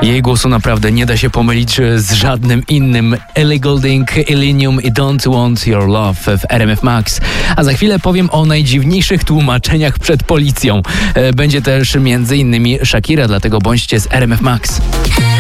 Jej głosu naprawdę nie da się pomylić z żadnym innym. Ellie Goulding, Illenium i Don't Want Your Love w RMF Max. A za chwilę powiem o najdziwniejszych tłumaczeniach przed policją. Będzie też m.in. Shakira, dlatego bądźcie z RMF Max.